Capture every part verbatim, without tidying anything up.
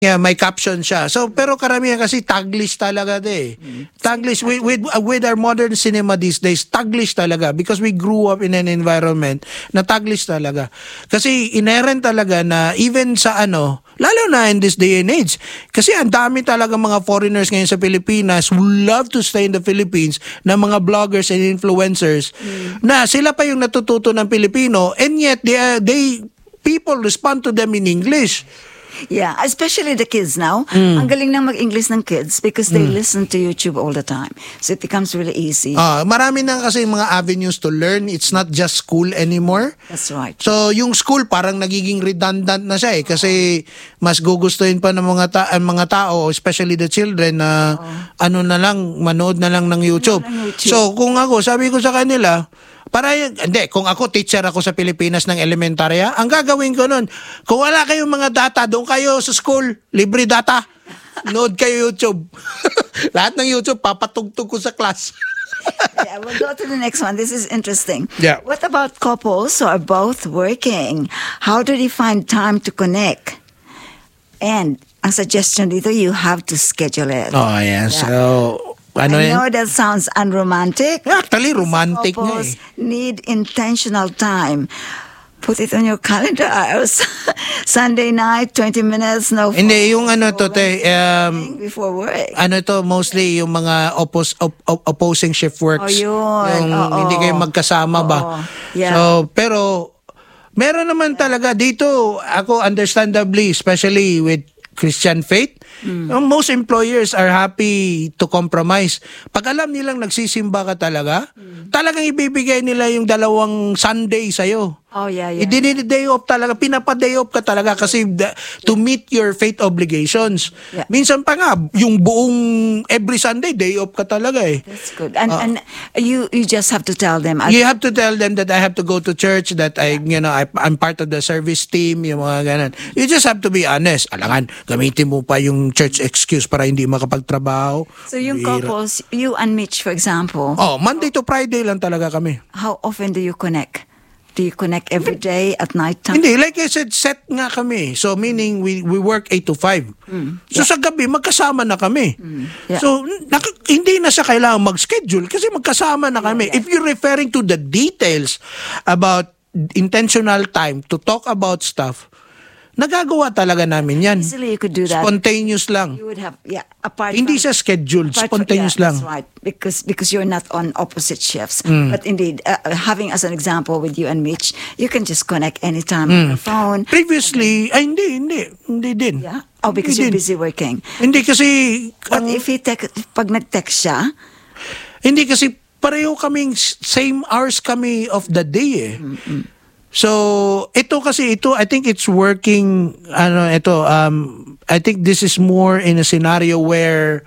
Yeah, may caption siya. So, pero karamihan kasi Taglish talaga de. Taglish, with, with, with our modern cinema these days, Taglish talaga because we grew up in an environment na Taglish talaga. Kasi inherent talaga na even sa ano, lalo na in this day and age, kasi ang dami talaga mga foreigners ngayon sa Pilipinas who love to stay in the Philippines na mga bloggers and influencers mm. na sila pa yung natututo ng Pilipino and yet they, are, they people respond to them in English. Yeah, especially the kids now. Mm. Ang galing nang mag-English ng kids because they mm. listen to YouTube all the time. So it becomes really easy. Ah, marami na kasi mga avenues to learn. It's not just school anymore. That's right. So yung school parang nagiging redundant na siya eh kasi mas gugustuhin pa ng mga ta- ang mga tao, especially the children na oh. ano na lang, manood na lang ng YouTube. Ano YouTube. So kung ako, sabi ko sa kanila, para, hindi, kung ako teacher ako sa Pilipinas ng elementarya, ang gagawin ko nun, kung wala kayong mga data, doon kayo sa school, libre data, nood kayo YouTube. Lahat ng YouTube, papatugtog ko sa class. Yeah, we'll go to the next one. This is interesting. Yeah. What about couples who are both working? How do they find time to connect? And ang suggestion dito, you have to schedule it. Oh, yeah. yeah. So, ano I know yun? That sounds unromantic. Actually, romantic nga eh. Need intentional time. Put it on your calendar. Sunday night, twenty minutes, no phone. Hindi, yung ano to, te, um, before work. Ano to, mostly yung mga oppos, op, op, opposing shift works. Oh, yun. Yung oh, hindi kayo magkasama oh, ba. Yeah. So, pero, meron naman talaga dito, ako understandably, especially with Christian faith, mm. most employers are happy to compromise. Pag alam nilang nagsisimba ka talaga, mm. talagang ibibigay nila yung dalawang Sunday sa'yo. Oh, yeah, yeah. I-day off talaga, pinapa-day off ka talaga kasi the, to meet your faith obligations. Yeah. Minsan pa nga, yung buong every Sunday, day off ka talaga eh. That's good. And, uh, and you you just have to tell them. You have to tell them that I have to go to church, that I, you know, I, I'm part of the service team, yung mga ganun. You just have to be honest. Alangan, gamitin mo pa yung church excuse para hindi makapagtrabaho. So yung Bira. Couples, you and Mitch, for example. Oh, Monday to Friday lang talaga kami. How often do you connect? Do you connect every day at night time? Hindi, like I said, set nga kami. So meaning we we work eight to five. Mm, yeah. So sa gabi, magkasama na kami. Mm, yeah. So nak- hindi na siya kailangan mag-schedule kasi magkasama na kami. Yeah, yeah. If you're referring to the details about intentional time to talk about stuff, nagagawa talaga namin yan. Easily you could do that. Spontaneous lang. You would have, yeah, apart Hindi from, siya scheduled, spontaneous from, yeah, lang. That's right, because because you're not on opposite shifts. Mm. But indeed, uh, having as an example with you and Mitch, you can just connect anytime mm. on your phone. Previously, then, ay hindi, hindi, hindi din. Yeah? Oh, because hindi you're din. Busy working. Hindi kasi... But um, if he text, pag nag-text siya? Hindi kasi pareho kaming same hours kami of the day eh. Mm-mm. So, ito kasi ito, I think it's working, ano, ito, um, I think this is more in a scenario where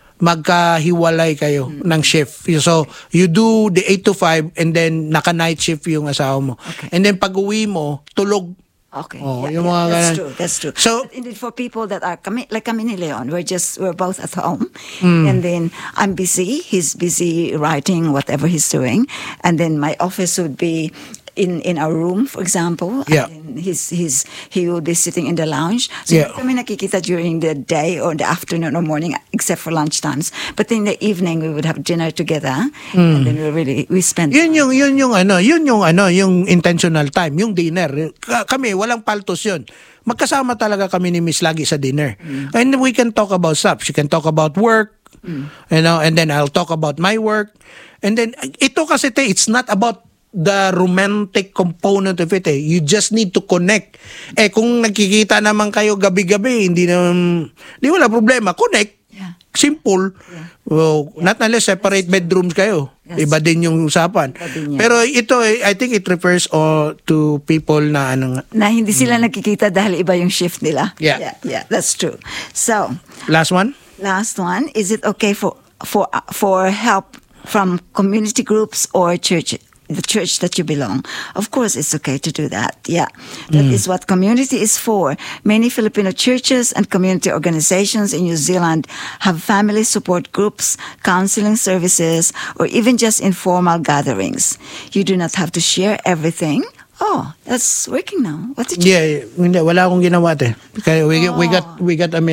magkahiwalay kayo mm-hmm. ng shift. So, you do the eight to five and then naka-night shift yung asawa mo. Okay. And then pag-uwi mo, tulog. Okay, oh, yeah, yung yeah, mga that's ganun. true, that's true. So, but indeed, for people that are, kami, like kami ni Leon, we're just, we're both at home. Mm. And then I'm busy, he's busy writing whatever he's doing. And then my office would be in in our room, for example. Yeah. And he's, he's, he will be sitting in the lounge. So yeah. kami nakikita during the day or the afternoon or morning, except for lunch times. But in the evening, we would have dinner together. Mm. And then we really, we spend Yun yung, yun yung ano, yun yung ano, yung intentional time, yung dinner. Kami, walang paltos yun. Magkasama talaga kami ni Miss lagi sa dinner. Mm. And we can talk about stuff. She can talk about work, mm. you know, and then I'll talk about my work. And then, ito kasi, te, it's not about the romantic component of it eh. You just need to connect. Eh, kung nagkikita naman kayo gabi-gabi, hindi naman, di wala problema. Connect. Yeah. Simple. Yeah. Well, yeah. Not unless separate bedrooms kayo. Yes. Iba din yung usapan. Din Pero ito, I think it refers all to people na ano nga. Na hindi sila hmm. nagkikita dahil iba yung shift nila. Yeah. Yeah, yeah, that's true. So, last one? Last one. Is it okay for for for help from community groups or church? The church that you belong. Of course, it's okay to do that. Yeah. That mm. is what community is for. Many Filipino churches and community organizations in New Zealand have family support groups, counseling services, or even just informal gatherings. You do not have to share everything Oh, that's working now. What did you Yeah, hindi, wala akong ginawa te. Kaya we, we got we got a